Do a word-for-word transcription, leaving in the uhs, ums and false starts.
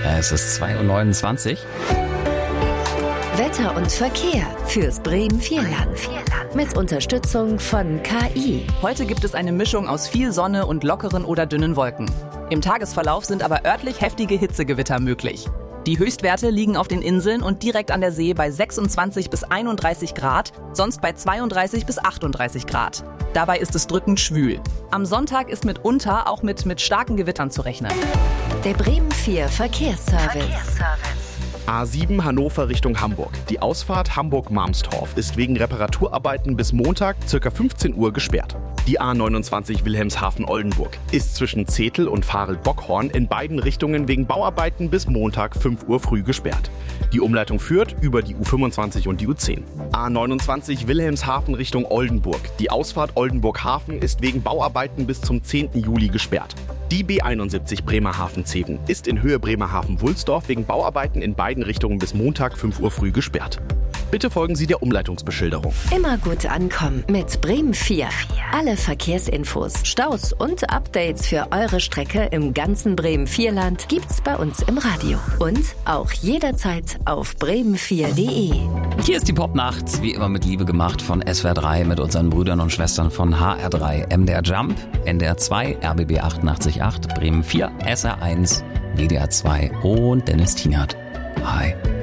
Es ist zwei Uhr neunundzwanzig. Wetter und Verkehr fürs Bremen-Vierland. Mit Unterstützung von K I. Heute gibt es eine Mischung aus viel Sonne und lockeren oder dünnen Wolken. Im Tagesverlauf sind aber örtlich heftige Hitzegewitter möglich. Die Höchstwerte liegen auf den Inseln und direkt an der See bei sechsundzwanzig bis einunddreißig Grad, sonst bei zweiunddreißig bis achtunddreißig Grad. Dabei ist es drückend schwül. Am Sonntag ist mitunter auch mit, mit starken Gewittern zu rechnen. Der Bremen vier Verkehrsservice. A sieben Hannover Richtung Hamburg. Die Ausfahrt Hamburg-Marmstorf ist wegen Reparaturarbeiten bis Montag ca. fünfzehn Uhr gesperrt. Die A neunundzwanzig Wilhelmshaven-Oldenburg ist zwischen Zetel und Varel-Bockhorn in beiden Richtungen wegen Bauarbeiten bis Montag fünf Uhr früh gesperrt. Die Umleitung führt über die U fünfundzwanzig und die U zehn. A neunundzwanzig Wilhelmshaven Richtung Oldenburg. Die Ausfahrt Oldenburg-Hafen ist wegen Bauarbeiten bis zum zehnten Juli gesperrt. Die B einundsiebzig Bremerhaven-Zeven ist in Höhe Bremerhaven-Wulsdorf wegen Bauarbeiten in beiden Richtungen bis Montag fünf Uhr früh gesperrt. Bitte folgen Sie der Umleitungsbeschilderung. Immer gut ankommen mit Bremen vier. Alle Verkehrsinfos, Staus und Updates für eure Strecke im ganzen Bremen-Vierland gibt's bei uns im Radio. Und auch jederzeit auf bremen vier punkt de. Hier ist die Popnacht, wie immer mit Liebe gemacht von S W R drei mit unseren Brüdern und Schwestern von H R drei, M D R Jump, N D R zwei, R B B achtundachtzig Komma acht, Bremen vier, S R eins, W D R zwei und Dennis Tienert. Hi.